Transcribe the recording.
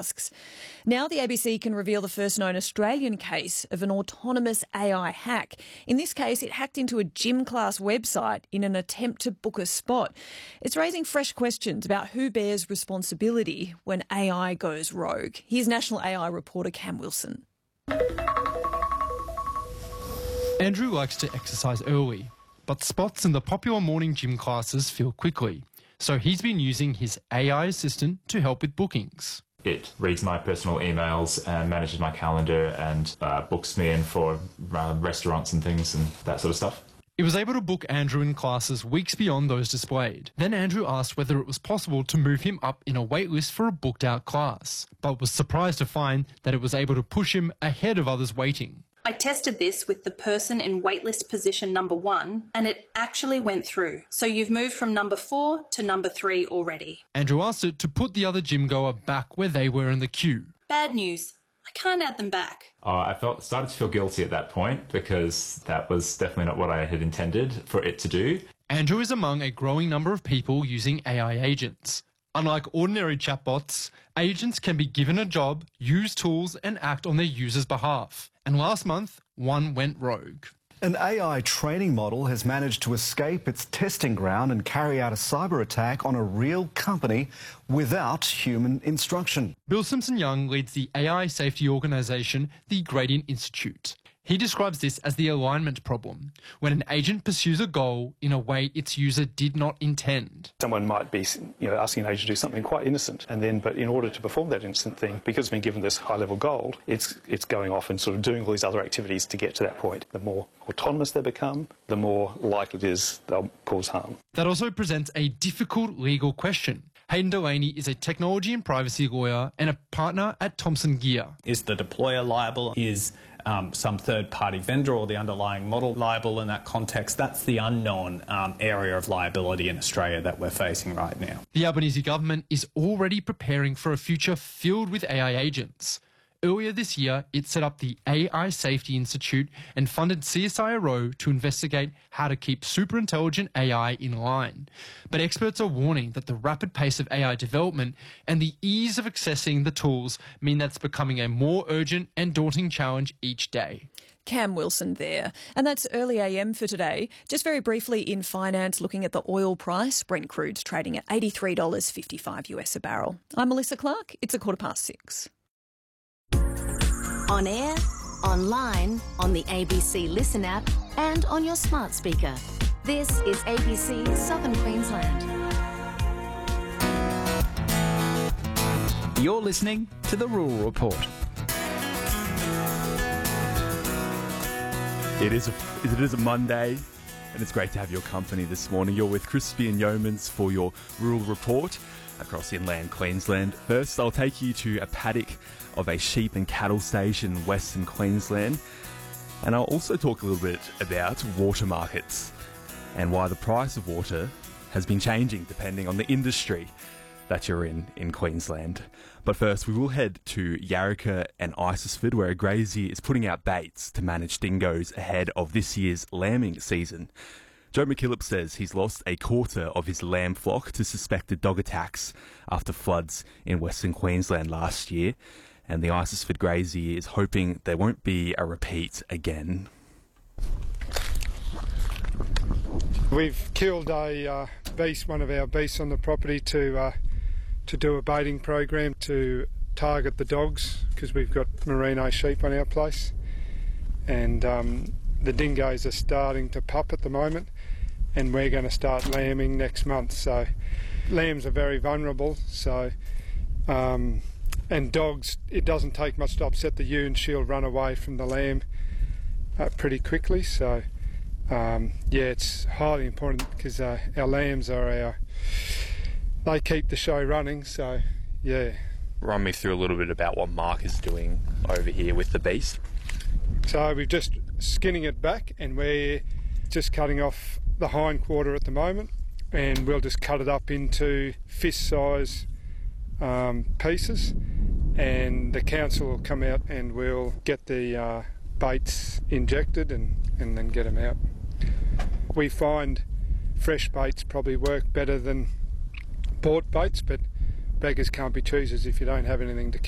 tasks. Now the ABC can reveal the first known Australian case of an autonomous AI hack. In this case, it hacked into a gym class website in an attempt to book a spot. It's raising fresh questions about who bears responsibility when AI goes rogue. Here's National AI reporter Cam Wilson. Andrew likes to exercise early, but spots in the popular morning gym classes fill quickly. So he's been using his AI assistant to help with bookings. It reads my personal emails and manages my calendar and books me in for restaurants and things and that sort of stuff. It was able to book Andrew in classes weeks beyond those displayed. Then Andrew asked whether it was possible to move him up in a waitlist for a booked-out class, but was surprised to find that it was able to push him ahead of others waiting. I tested this with the person in waitlist position number 1 and it actually went through. So you've moved from number 4 to number 3 already. Andrew asked it to put the other gym goer back where they were in the queue. Bad news. I can't add them back. I started to feel guilty at that point because that was definitely not what I had intended for it to do. Andrew is among a growing number of people using AI agents. Unlike ordinary chatbots, agents can be given a job, use tools and act on their users' behalf. And last month, one went rogue. An AI training model has managed to escape its testing ground and carry out a cyber attack on a real company without human instruction. Bill Simpson-Young leads the AI safety organisation, the Gradient Institute. He describes this as the alignment problem, when an agent pursues a goal in a way its user did not intend. Someone might be asking an agent to do something quite innocent, but in order to perform that innocent thing, because it's been given this high-level goal, it's going off and sort of doing all these other activities to get to that point. The more autonomous they become, the more likely it is they'll cause harm. That also presents a difficult legal question. Hayden Delaney is a technology and privacy lawyer and a partner at Thomson Geer. Is the deployer liable? Is some third-party vendor or the underlying model liable in that context? That's the unknown area of liability in Australia that we're facing right now. The Albanese government is already preparing for a future filled with AI agents. Earlier this year, it set up the AI Safety Institute and funded CSIRO to investigate how to keep superintelligent AI in line. But experts are warning that the rapid pace of AI development and the ease of accessing the tools mean that's becoming a more urgent and daunting challenge each day. Cam Wilson there. And that's Early AM for today. Just very briefly in finance, looking at the oil price. Brent crude's trading at $83.55 US a barrel. I'm Melissa Clark. It's 6:15. On air, online, on the ABC Listen app and on your smart speaker. This is ABC Southern Queensland. You're listening to The Rural Report. It is a Monday, and it's great to have your company this morning. You're with Crispy and Yeomans for your Rural Report across inland Queensland. First, I'll take you to a paddock of a sheep and cattle station in Western Queensland. And I'll also talk a little bit about water markets and why the price of water has been changing depending on the industry that you're in Queensland. But first, we will head to Yarrika and Isisford, where a grazier is putting out baits to manage dingoes ahead of this year's lambing season. Joe McKillop says he's lost a quarter of his lamb flock to suspected dog attacks after floods in Western Queensland last year. And the Isisford grazier is hoping there won't be a repeat again. We've killed a beast, one of our beasts on the property to do a baiting program to target the dogs because we've got merino sheep on our place. And the dingoes are starting to pup at the moment and we're going to start lambing next month. So lambs are very vulnerable, so... and dogs, it doesn't take much to upset the ewe and she'll run away from the lamb pretty quickly. So, it's highly important because our lambs are they keep the show running, so, yeah. Run me through a little bit about what Mark is doing over here with the beast. So we're just skinning it back and we're just cutting off the hind quarter at the moment and we'll just cut it up into fist size pieces, and the council will come out and we'll get the baits injected and then get them out. We find fresh baits probably work better than bought baits, but beggars can't be choosers if you don't have anything to